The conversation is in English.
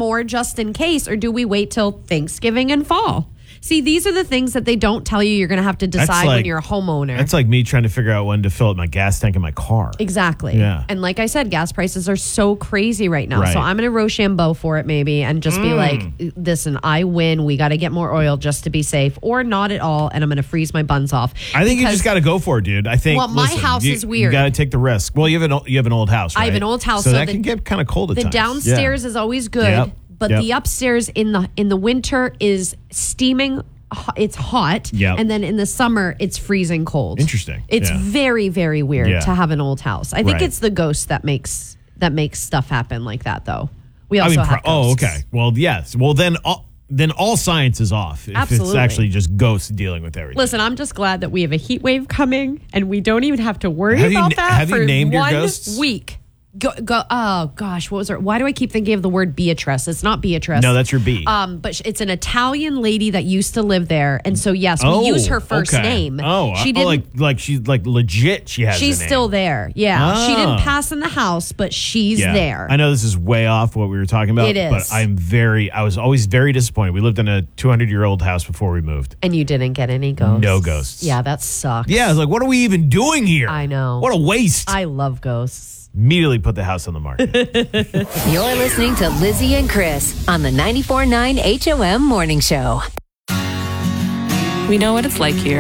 more just in case, or do we wait till Thanksgiving and fall? See, these are the things that they don't tell you you're going to have to decide when you're a homeowner. That's like me trying to figure out when to fill up my gas tank in my car. Exactly. Yeah. And like I said, gas prices are so crazy right now. Right. So I'm going to Rochambeau for it maybe and just be like, listen, I win. We got to get more oil just to be safe, or not at all. And I'm going to freeze my buns off. I think you just got to go for it, dude. I think. Well, my house is weird. You got to take the risk. Well, you have an old house, right? I have an old house. So that can get kind of cold at times. The downstairs is always good. Yep. But the upstairs in the winter is steaming. It's hot, and then in the summer it's freezing cold. Interesting. It's very, very weird to have an old house. I think it's the ghost that makes stuff happen like that, though. We also have ghosts. Oh, okay. Well, yes. Well, then all science is off. If Absolutely. It's actually just ghosts dealing with everything. Listen, I'm just glad that we have a heat wave coming, and we don't even have to worry about that for you named your 1 ghosts? week. Oh gosh, what was her? Why do I keep thinking of the word Beatrice? It's not Beatrice. No, that's your B. But it's an Italian lady that used to live there, and so yes, we use her first name. Oh, she didn't. Like she's like legit. She's still there. Yeah, she didn't pass in the house, but she's there. I know this is way off what we were talking about. It is. But I was always very disappointed. We lived in a 200-year-old house before we moved. And you didn't get any ghosts. No ghosts. Yeah, that sucks. Yeah, I was like, what are we even doing here? I know. What a waste. I love ghosts. Immediately put the house on the market. You're listening to Lizzie and Chris on the 94.9 HOM Morning Show. We know what it's like here.